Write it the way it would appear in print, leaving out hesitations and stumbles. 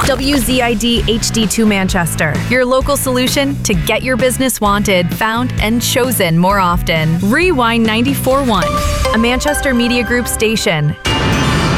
WZID HD2 Manchester, your local solution to get your business wanted, found, and chosen more often. Rewind 94.1, a Manchester Media Group station.